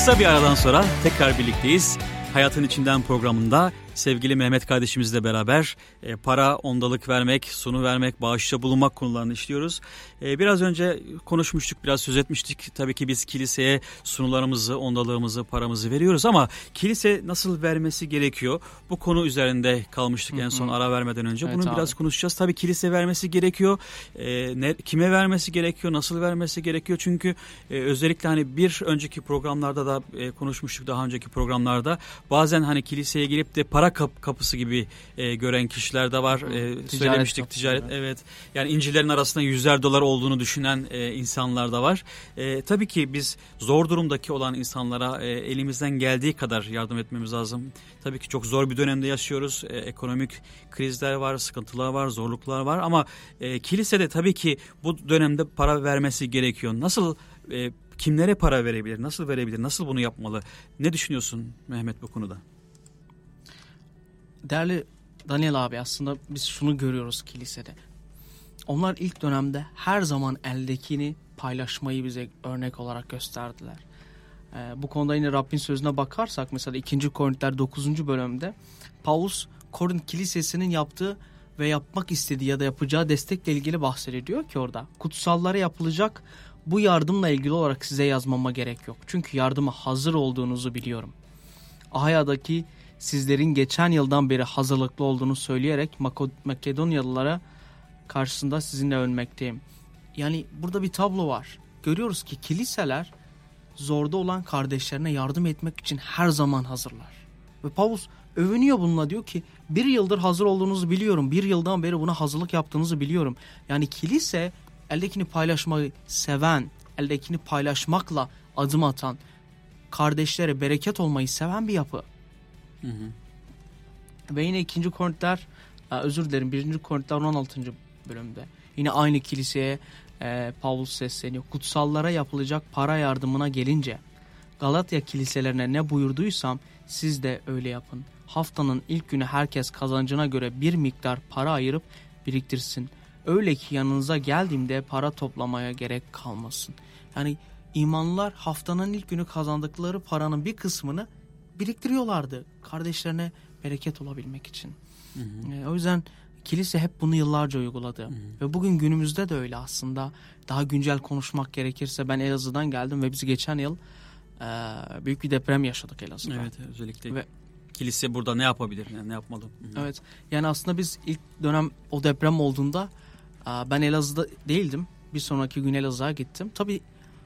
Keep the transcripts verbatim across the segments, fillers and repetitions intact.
Kısa bir aradan sonra tekrar birlikteyiz. Hayatın İçinden programında sevgili Mehmet kardeşimizle beraber e, para, ondalık vermek, sunu vermek, bağışta bulunmak konularını işliyoruz. E, biraz önce konuşmuştuk, biraz söz etmiştik. Tabii ki biz kiliseye sunularımızı, ondalığımızı, paramızı veriyoruz ama kilise nasıl vermesi gerekiyor? Bu konu üzerinde kalmıştık hı hı. en son ara vermeden önce. Evet, bunu abi. biraz konuşacağız. Tabii kilise vermesi gerekiyor. E, ne, kime vermesi gerekiyor, nasıl vermesi gerekiyor? Çünkü e, özellikle hani bir önceki programlarda da e, konuşmuştuk, daha önceki programlarda. Bazen hani kiliseye girip de para kap, kapısı gibi e, gören kişiler de var. E, ticaret söylemiştik kapısı, ticaret evet. evet. Yani incilerin arasında yüzler dolar olduğunu düşünen e, insanlar da var. E, tabii ki biz zor durumdaki olan insanlara e, elimizden geldiği kadar yardım etmemiz lazım. Tabii ki çok zor bir dönemde yaşıyoruz. E, ekonomik krizler var, sıkıntılar var, zorluklar var ama e, kilise de tabii ki bu dönemde para vermesi gerekiyor. Nasıl e, kimlere para verebilir, nasıl verebilir, nasıl bunu yapmalı? Ne düşünüyorsun Mehmet bu konuda? Değerli Daniel abi, aslında biz şunu görüyoruz kilisede. Onlar ilk dönemde her zaman eldekini paylaşmayı bize örnek olarak gösterdiler. Ee, bu konuda yine Rabbin sözüne bakarsak mesela ikinci Korintiler dokuzuncu bölümde Paulus Korint kilisesinin yaptığı ve yapmak istediği ya da yapacağı destekle ilgili bahsediyor. Diyor ki orada kutsallara yapılacak bu yardımla ilgili olarak size yazmama gerek yok. Çünkü yardıma hazır olduğunuzu biliyorum. Ahaya'daki sizlerin geçen yıldan beri hazırlıklı olduğunu söyleyerek Makedonyalılara karşısında sizinle övünmekteyim. Yani burada bir tablo var. Görüyoruz ki kiliseler zorda olan kardeşlerine yardım etmek için her zaman hazırlar. Ve Paulus övünüyor bununla, diyor ki bir yıldır hazır olduğunuzu biliyorum. Bir yıldan beri buna hazırlık yaptığınızı biliyorum. Yani kilise eldekini paylaşmayı seven, eldekini paylaşmakla adım atan, kardeşlere bereket olmayı seven bir yapı. Hı hı. Ve yine ikinci Korintiler, özür dilerim birinci Korintiler on altıncı bölümde yine aynı kiliseye e, Paulus sesleniyor. Kutsallara yapılacak para yardımına gelince Galatya kiliselerine ne buyurduysam siz de öyle yapın. Haftanın ilk günü herkes kazancına göre bir miktar para ayırıp biriktirsin. Öyle ki yanınıza geldiğimde para toplamaya gerek kalmasın. Yani imanlılar haftanın ilk günü kazandıkları paranın bir kısmını biriktiriyorlardı kardeşlerine bereket olabilmek için. Hı hı. E, o yüzden kilise hep bunu yıllarca uyguladı. Hı hı. Ve bugün günümüzde de öyle aslında. Daha güncel konuşmak gerekirse ben Elazığ'dan geldim ve biz geçen yıl e, büyük bir deprem yaşadık Elazığ'da. Evet, özellikle ve kilise burada ne yapabilir, yani ne yapmalı? Hı hı. Evet, yani aslında biz ilk dönem o deprem olduğunda e, ben Elazığ'da değildim. Bir sonraki gün Elazığ'a gittim. Tabii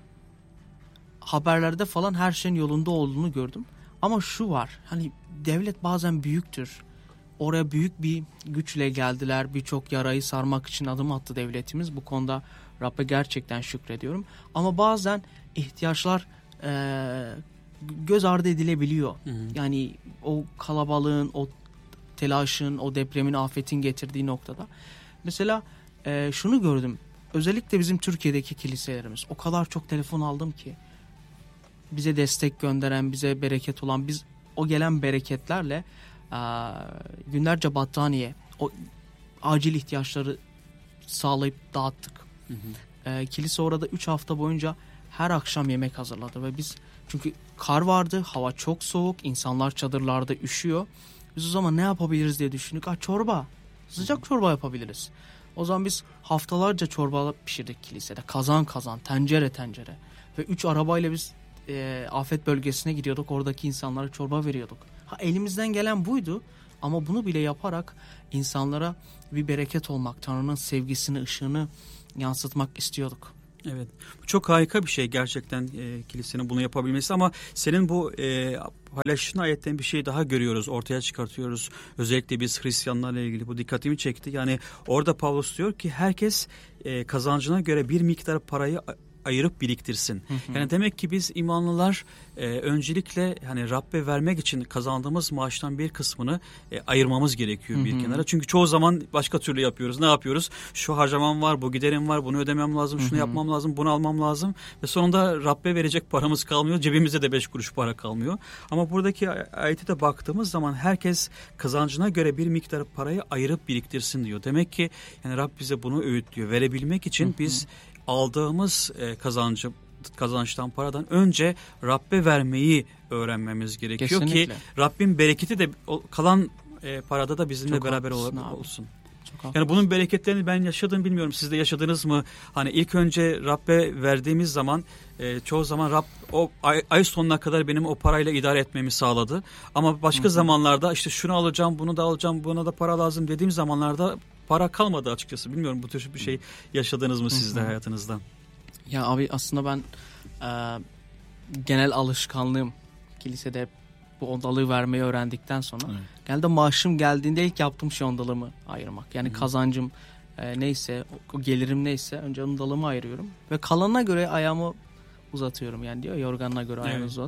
haberlerde falan her şeyin yolunda olduğunu gördüm. Ama şu var, hani devlet bazen büyüktür. Oraya büyük bir güçle geldiler. Birçok yarayı sarmak için adım attı devletimiz. Bu konuda Rabbe gerçekten şükrediyorum. Ama bazen ihtiyaçlar e, göz ardı edilebiliyor. Hı hı. Yani o kalabalığın, o telaşın, o depremin, afetin getirdiği noktada. Mesela e, şunu gördüm. Özellikle bizim Türkiye'deki kiliselerimiz. O kadar çok telefon aldım ki. Bize destek gönderen, bize bereket olan, biz o gelen bereketlerle e, günlerce battaniye, o acil ihtiyaçları sağlayıp dağıttık. Hı hı. E, kilise orada üç hafta boyunca her akşam yemek hazırladı ve biz, çünkü kar vardı, hava çok soğuk, insanlar çadırlarda üşüyor. Biz o zaman ne yapabiliriz diye düşündük. Ha, çorba, sıcak çorba yapabiliriz. O zaman biz haftalarca çorba pişirdik kilisede. Kazan kazan, tencere tencere. Ve üç arabayla biz e, afet bölgesine gidiyorduk. Oradaki insanlara çorba veriyorduk. Ha, elimizden gelen buydu. Ama bunu bile yaparak insanlara bir bereket olmak, Tanrı'nın sevgisini, ışığını yansıtmak istiyorduk. Evet, bu çok harika bir şey gerçekten e, kilisenin bunu yapabilmesi, ama senin bu e, paylaştığın ayetten bir şey daha görüyoruz, ortaya çıkartıyoruz. Özellikle biz Hristiyanlarla ilgili bu dikkatimi çekti. Yani orada Pavlus diyor ki herkes e, kazancına göre bir miktar parayı ayırıp biriktirsin. Hı hı. Yani demek ki biz imanlılar e, öncelikle hani Rabbe vermek için kazandığımız maaştan bir kısmını e, ayırmamız gerekiyor hı hı. bir kenara. Çünkü çoğu zaman başka türlü yapıyoruz. Ne yapıyoruz? Şu harcamam var, bu giderim var, bunu ödemem lazım, şunu hı hı. yapmam lazım, bunu almam lazım. Ve sonunda Rabbe verecek paramız kalmıyor. Cebimizde de beş kuruş para kalmıyor. Ama buradaki ayete de baktığımız zaman herkes kazancına göre bir miktar parayı ayırıp biriktirsin diyor. Demek ki yani Rab bize bunu öğütlüyor. Verebilmek için hı hı. biz aldığımız e, kazancı kazançtan, paradan önce Rabbe vermeyi öğrenmemiz gerekiyor. Kesinlikle. Ki Rabbin bereketi de kalan e, parada da bizimle Çok beraber olsun. olsun. Yani bunun bereketlerini ben yaşadım, bilmiyorum siz de yaşadınız mı? Hani ilk önce Rabbe verdiğimiz zaman e, çoğu zaman Rab o ay, ay sonuna kadar benim o parayla idare etmemi sağladı. Ama başka Hı-hı. zamanlarda işte şunu alacağım, bunu da alacağım, buna da para lazım dediğim zamanlarda para kalmadı açıkçası. Bilmiyorum bu tür bir şey yaşadınız mı siz de Hı-hı. hayatınızda? Ya abi aslında ben e, genel alışkanlığım kilisede hep bu ondalığı vermeyi öğrendikten sonra evet. genelde maaşım geldiğinde ilk yaptığım şey ondalığımı ayırmak. Yani Hı-hı. kazancım e, neyse, o gelirim neyse önce ondalığımı ayırıyorum ve kalanına göre ayağımı uzatıyorum. Yani diyor yorganına göre ayağını evet. uzat.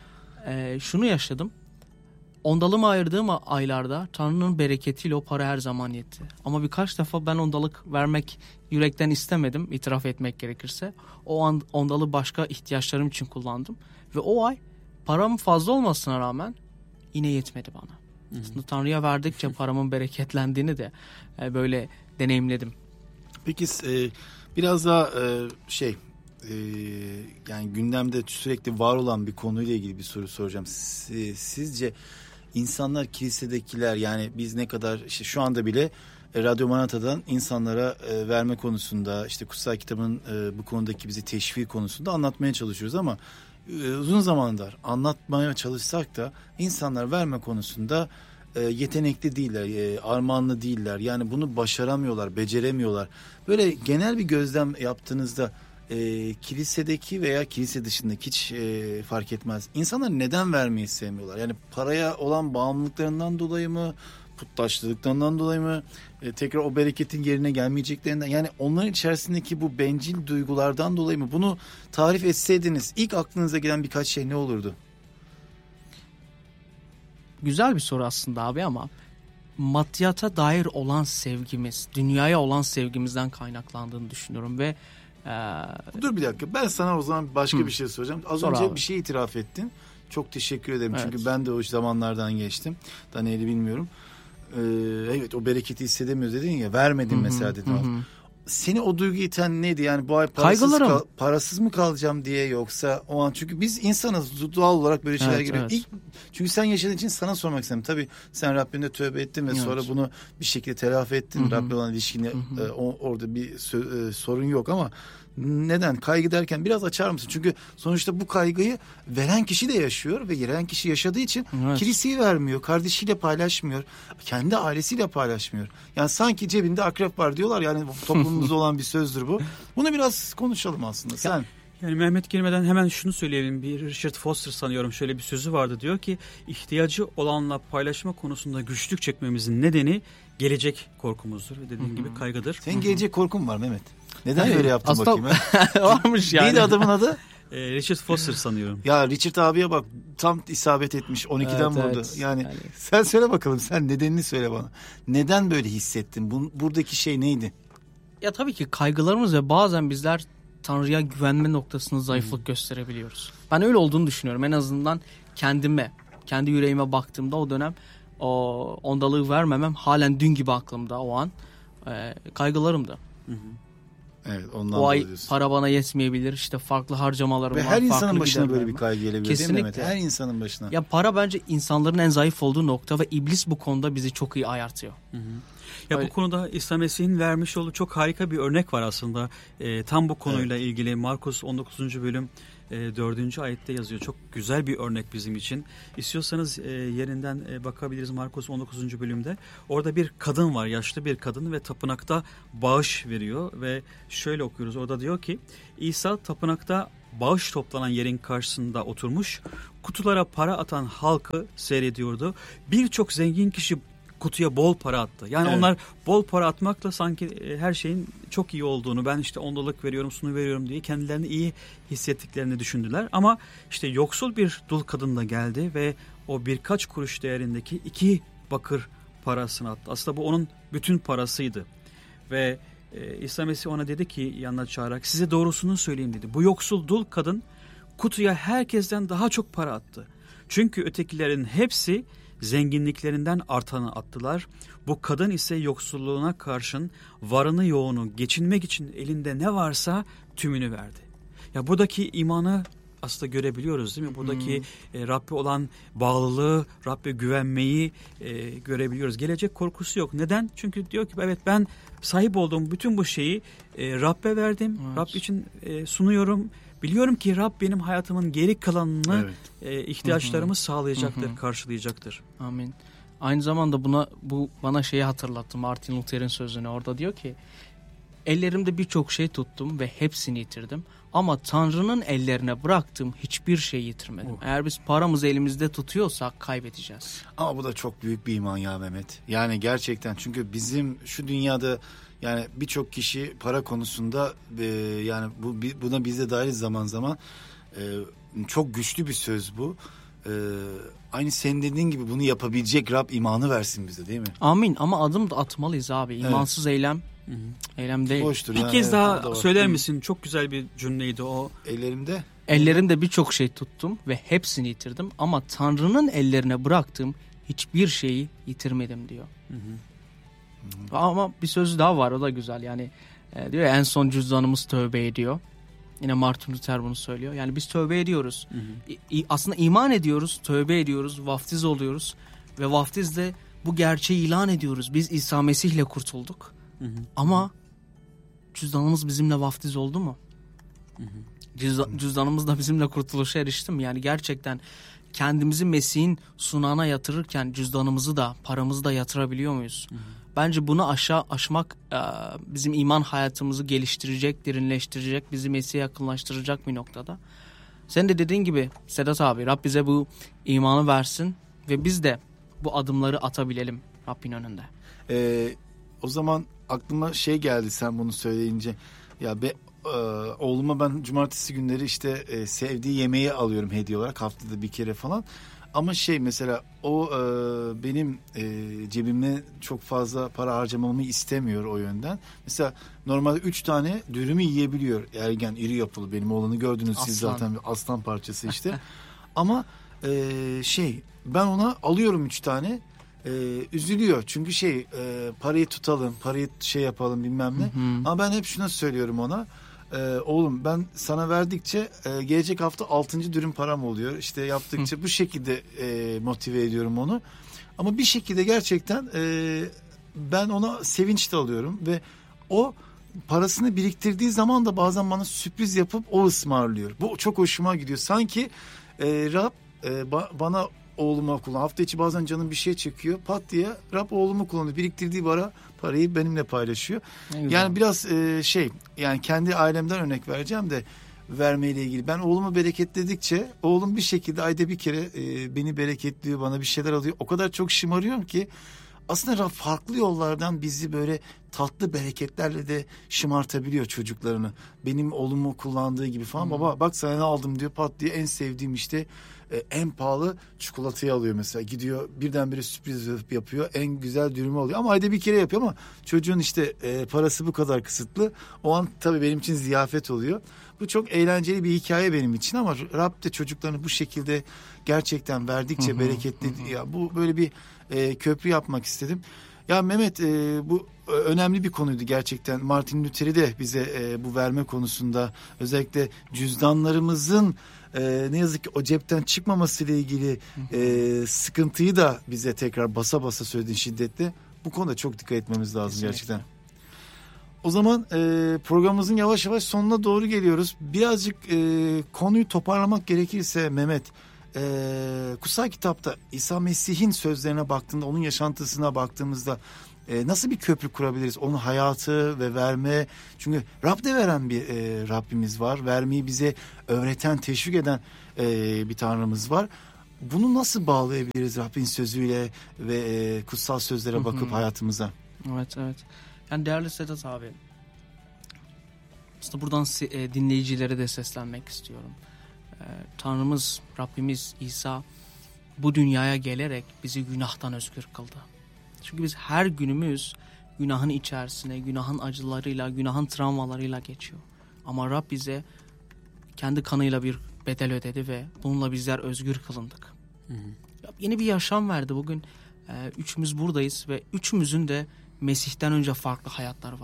E, şunu yaşadım. Ondalığımı ayırdığım aylarda Tanrı'nın bereketiyle o para her zaman yetti. Ama birkaç defa ben ondalık vermek yürekten istemedim, itiraf etmek gerekirse. O an ondalığı başka ihtiyaçlarım için kullandım. Ve o ay param fazla olmasına rağmen yine yetmedi bana. Hı hı. Aslında Tanrı'ya verdikçe paramın bereketlendiğini de e, böyle deneyimledim. Peki e, biraz daha e, şey e, yani gündemde sürekli var olan bir konuyla ilgili bir soru soracağım. Sizce insanlar, kilisedekiler, yani biz ne kadar işte şu anda bile e, Radyo Manata'dan insanlara e, verme konusunda, işte kutsal kitabın e, bu konudaki bizi teşvik konusunda anlatmaya çalışıyoruz ama uzun zamandır anlatmaya çalışsak da insanlar verme konusunda e, yetenekli değiller, e, armağanlı değiller. Yani bunu başaramıyorlar, beceremiyorlar. Böyle genel bir gözlem yaptığınızda e, kilisedeki veya kilise dışındaki hiç e, fark etmez. İnsanlar neden vermeyi sevmiyorlar? Yani paraya olan bağımlılıklarından dolayı mı? Putlaştırdıklarından dolayı mı? E, tekrar o bereketin yerine gelmeyeceklerinden, yani onların içerisindeki bu bencil duygulardan dolayı mı? Bunu tarif etseydiniz ilk aklınıza gelen birkaç şey ne olurdu? Güzel bir soru aslında abi ama maddiyata dair olan sevgimiz, dünyaya olan sevgimizden kaynaklandığını düşünüyorum ve e... Dur bir dakika, ben sana o zaman başka Hı. bir şey soracağım. Az Sor önce abi. bir şey itiraf ettin. Çok teşekkür ederim evet. çünkü ben de o zamanlardan geçtim. Daniel'i bilmiyorum. Ee, evet, o bereketi hissedemiyoruz dedin ya, vermedin Hı-hı, mesela dedin. Hı-hı. Seni o duygu iten neydi? Yani bu ay parasız, kal, parasız mı kalacağım diye, yoksa o an, çünkü biz insanız, doğal olarak böyle şeyler evet, geliyor. Evet. İlk, çünkü sen yaşadığın için sana sormak istedim. Tabii sen Rabbine tövbe ettin ve evet. sonra bunu bir şekilde telafi ettin. Rabbi olan ilişkini e, o, orada bir sö, e, sorun yok ama neden? Kaygı derken biraz açar mısın? Çünkü sonuçta bu kaygıyı veren kişi de yaşıyor ve veren kişi yaşadığı için evet. kiliseye vermiyor, kardeşiyle paylaşmıyor, kendi ailesiyle paylaşmıyor. Yani sanki cebinde akrep var diyorlar, yani toplumumuzda olan bir sözdür bu. Bunu biraz konuşalım aslında. Sen... Yani Mehmet girmeden hemen şunu söyleyelim. Bir Richard Foster sanıyorum şöyle bir sözü vardı. Diyor ki ihtiyacı olanla paylaşma konusunda güçlük çekmemizin nedeni gelecek korkumuzdur. Dediğin Hı-hı. gibi kaygıdır. Senin gelecek korkun var Mehmet. Neden Hayır, öyle yaptın aslında... bakayım? Varmış yani. Neydi adamın adı? Richard Foster sanıyorum. Ya Richard abiye bak, tam isabet etmiş, on ikiden evet, vurdu. Evet. Yani, yani sen söyle bakalım, sen nedenini söyle bana. Neden böyle hissettin? Bu, buradaki şey neydi? Ya tabii ki kaygılarımız ve bazen bizler Tanrı'ya güvenme noktasında zayıflık hmm. gösterebiliyoruz. Ben öyle olduğunu düşünüyorum. En azından kendime, kendi yüreğime baktığımda o dönem o ondalığı vermemem halen dün gibi aklımda o an. E, kaygılarımdı. Hı hı. Evet, ondan o ay para bana yetmeyebilir, işte farklı harcamalarım ve var. Ve her insanın başına böyle bir kaygı gelebilir. Kesinlikle. Değil mi Mehmet? Her insanın başına. Ya para bence insanların en zayıf olduğu nokta ve iblis bu konuda bizi çok iyi ayartıyor. Hı hı. Ya Öyle. Bu konuda İsa Mesih'in vermiş olduğu çok harika bir örnek var aslında. E, tam bu konuyla evet. ilgili Markus on dokuzuncu bölüm e, dördüncü ayette yazıyor. Çok güzel bir örnek bizim için. İstiyorsanız e, yerinden e, bakabiliriz Markus on dokuzuncu bölümde. Orada bir kadın var, yaşlı bir kadın ve tapınakta bağış veriyor ve şöyle okuyoruz. Orada diyor ki İsa tapınakta bağış toplanan yerin karşısında oturmuş, kutulara para atan halkı seyrediyordu. Birçok zengin kişi kutuya bol para attı. Yani evet. onlar bol para atmakla sanki her şeyin çok iyi olduğunu, ben işte ondalık veriyorum, sunu veriyorum diye kendilerini iyi hissettiklerini düşündüler. Ama işte yoksul bir dul kadın da geldi ve o birkaç kuruş değerindeki iki bakır parasını attı. Aslında bu onun bütün parasıydı. Ve e, İsa Mesih ona dedi ki, yanına çağırarak, size doğrusunu söyleyeyim dedi. Bu yoksul dul kadın kutuya herkesten daha çok para attı. Çünkü ötekilerin hepsi zenginliklerinden artanı attılar. Bu kadın ise yoksulluğuna karşın varını yoğunu geçinmek için elinde ne varsa tümünü verdi. Ya buradaki imanı aslında görebiliyoruz değil mi? Buradaki hmm. e, Rabbe olan bağlılığı, Rabbe güvenmeyi e, görebiliyoruz. Gelecek korkusu yok. Neden? Çünkü diyor ki evet ben sahip olduğum bütün bu şeyi e, Rabbe verdim. Evet. Rab için e, sunuyorum. Biliyorum ki Rab benim hayatımın geri kalanını evet. e, ihtiyaçlarımı Hı-hı. sağlayacaktır, Hı-hı. karşılayacaktır. Amin. Aynı zamanda buna bu bana şeyi hatırlattı, Martin Luther'in sözünü. Orada diyor ki ellerimde birçok şey tuttum ve hepsini yitirdim. Ama Tanrı'nın ellerine bıraktığım hiçbir şey yitirmedim. Oh. Eğer biz paramızı elimizde tutuyorsak kaybedeceğiz. Ama bu da çok büyük bir iman ya Mehmet. Yani gerçekten çünkü bizim şu dünyada yani birçok kişi para konusunda e, yani bu buna biz de dahiliz zaman zaman e, çok güçlü bir söz bu. E, aynı senin dediğin gibi bunu yapabilecek Rab imanı versin bize değil mi? Amin ama adım da atmalıyız abi. İmansız evet. eylem Hı-hı. eylem değil. Boştur bir yani, kez evet, daha söyler misin? Çok güzel bir cümleydi o. Ellerimde. Ellerimde birçok şey tuttum ve hepsini yitirdim ama Tanrı'nın ellerine bıraktığım hiçbir şeyi yitirmedim diyor. Hı hı. Ama bir sözü daha var, o da güzel yani e, diyor ya, en son cüzdanımız tövbe ediyor. Yine Martin Luther bunu söylüyor. Yani biz tövbe ediyoruz. Hı hı. İ, aslında iman ediyoruz, tövbe ediyoruz, vaftiz oluyoruz ve vaftizle bu gerçeği ilan ediyoruz. Biz İsa Mesih'le kurtulduk. Hı hı. Ama cüzdanımız bizimle vaftiz oldu mu? Hı hı. Cüzdan, cüzdanımız da bizimle kurtuluşa erişti mi? Yani gerçekten kendimizi Mesih'in sunağına yatırırken cüzdanımızı da paramızı da yatırabiliyor muyuz? Hı hı. Bence bunu aşağı aşmak e, bizim iman hayatımızı geliştirecek, derinleştirecek, bizi Mesih'e yakınlaştıracak bir noktada. Sen de dediğin gibi Sedat abi, Rab bize bu imanı versin ve biz de bu adımları atabilelim Rabbin önünde. Ee, o zaman aklıma şey geldi sen bunu söyleyince. Ya be, e, oğluma ben cumartesi günleri işte e, sevdiği yemeği alıyorum hediye olarak, haftada bir kere falan. Ama şey mesela o e, benim e, cebime çok fazla para harcamamı istemiyor o yönden. Mesela normalde üç tane dürümü yiyebiliyor. Ergen, iri yapılı, benim oğlanı gördünüz aslan. Siz zaten bir aslan parçası işte. Ama e, şey ben ona alıyorum üç tane. E, üzülüyor çünkü şey e, parayı tutalım, parayı şey yapalım bilmem ne. Hı hı. Ama ben hep şunu söylüyorum ona. Ee, oğlum ben sana verdikçe e, gelecek hafta altıncı dürüm param oluyor. İşte yaptıkça bu şekilde e, motive ediyorum onu. Ama bir şekilde gerçekten e, ben ona sevinç de alıyorum ve o parasını biriktirdiği zaman da bazen bana sürpriz yapıp o ısmarlıyor. Bu çok hoşuma gidiyor. Sanki e, Rab e, ba- bana oğluma kullan. Hafta içi bazen canım bir şey çekiyor. Pat diye Rab oğlumu kullanıyor. Biriktirdiği para, parayı benimle paylaşıyor. Yani biraz e, şey yani kendi ailemden örnek vereceğim de vermeyle ilgili. Ben oğlumu bereketledikçe oğlum bir şekilde ayda bir kere e, beni bereketliyor, bana bir şeyler alıyor. O kadar çok şımarıyorum ki aslında Rab farklı yollardan bizi böyle tatlı bereketlerle de şımartabiliyor çocuklarını. Benim oğlumu kullandığı gibi falan. Hmm. Baba bak sana ne aldım diyor, pat diye en sevdiğim işte e, en pahalı çikolatayı alıyor mesela. Gidiyor birdenbire sürpriz yapıyor, en güzel dürümü alıyor. Ama ayda bir kere yapıyor ama çocuğun işte e, parası bu kadar kısıtlı. O an tabii benim için ziyafet oluyor. Bu çok eğlenceli bir hikaye benim için ama Rab de çocuklarını bu şekilde gerçekten verdikçe hı hı, bereketli. Hı hı. Ya bu böyle bir e, köprü yapmak istedim. Ya Mehmet e, bu önemli bir konuydu gerçekten. Martin Luther'i de bize e, bu verme konusunda özellikle cüzdanlarımızın e, ne yazık ki o cepten çıkmamasıyla ilgili e, sıkıntıyı da bize tekrar basa basa söylediğin şiddetle. Bu konuda çok dikkat etmemiz lazım. Kesinlikle. Gerçekten. O zaman e, programımızın yavaş yavaş sonuna doğru geliyoruz. Birazcık e, konuyu toparlamak gerekirse Mehmet, e, kutsal kitapta İsa Mesih'in sözlerine baktığında, onun yaşantısına baktığımızda e, nasıl bir köprü kurabiliriz? Onun hayatı ve verme, çünkü Rab de veren bir e, Rabbimiz var. Vermeyi bize öğreten, teşvik eden e, bir Tanrımız var. Bunu nasıl bağlayabiliriz Rabbin sözüyle ve e, kutsal sözlere bakıp hayatımıza? Evet, evet. Yani değerli Sedat abi, aslında buradan e, dinleyicilere de seslenmek istiyorum. E, Tanrımız, Rabbimiz İsa bu dünyaya gelerek bizi günahtan özgür kıldı. Çünkü biz her günümüz günahın içerisine, günahın acılarıyla, günahın travmalarıyla geçiyor. Ama Rab bize kendi kanıyla bir bedel ödedi ve bununla bizler özgür kılındık. Hı hı. Yeni bir yaşam verdi. Bugün e, üçümüz buradayız ve üçümüzün de Mesih'ten önce farklı hayatlar vardı.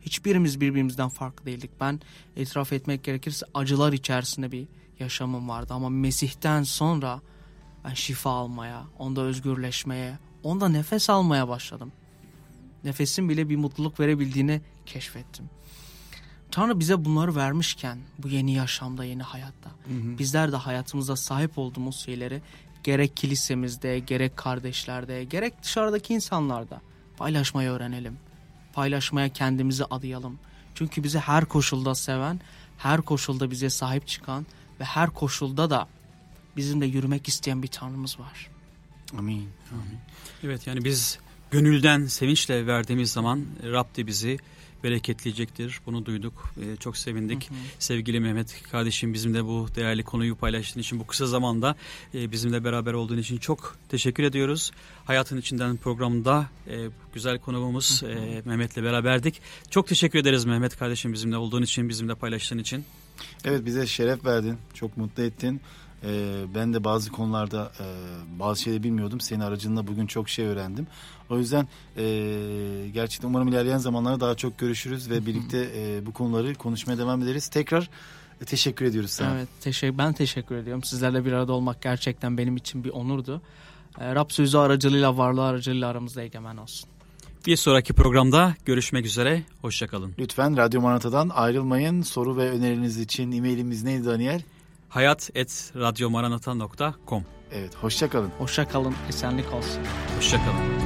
Hiçbirimiz birbirimizden farklı değildik. Ben itiraf etmek gerekirse acılar içerisinde bir yaşamım vardı. Ama Mesih'ten sonra ben şifa almaya, onda özgürleşmeye, onda nefes almaya başladım. Nefesin bile bir mutluluk verebildiğini keşfettim. Tanrı bize bunları vermişken bu yeni yaşamda, yeni hayatta hı hı. bizler de hayatımızda sahip olduğumuz şeyleri gerek kilisemizde, gerek kardeşlerde, gerek dışarıdaki insanlarda paylaşmayı öğrenelim. Paylaşmaya kendimizi adayalım. Çünkü bizi her koşulda seven, her koşulda bize sahip çıkan ve her koşulda da bizimle yürümek isteyen bir Tanrımız var. Amin. Amin. Evet, yani biz gönülden sevinçle verdiğimiz zaman Rab de bizi bereketleyecektir. Bunu duyduk. Ee, çok sevindik. Hı hı. Sevgili Mehmet kardeşim, bizimle bu değerli konuyu paylaştığın için, bu kısa zamanda e, bizimle beraber olduğun için çok teşekkür ediyoruz. Hayatın İçinden programında e, güzel konuğumuz hı hı. E, Mehmet'le beraberdik. Çok teşekkür ederiz Mehmet kardeşim, bizimle olduğun için, bizimle paylaştığın için. Evet, bize şeref verdin. Çok mutlu ettin. Ee, ben de bazı konularda e, bazı şeyleri bilmiyordum. Senin aracınla bugün çok şey öğrendim. O yüzden e, gerçekten umarım ilerleyen zamanlarda daha çok görüşürüz ve birlikte e, bu konuları konuşmaya devam ederiz. Tekrar e, teşekkür ediyoruz sana. Evet, teşekkür, ben teşekkür ediyorum. Sizlerle bir arada olmak gerçekten benim için bir onurdu. E, Rab sözü aracılığıyla, varlığı aracılığıyla aramızda egemen olsun. Bir sonraki programda görüşmek üzere. Hoşça kalın. Lütfen Radyo Maranata'dan ayrılmayın. Soru ve önerileriniz için e-mailimiz neydi Daniel? hayat et radyomaranata nokta com. Evet, hoşça kalın. Hoşça kalın, esenlik olsun. Hoşça kalın.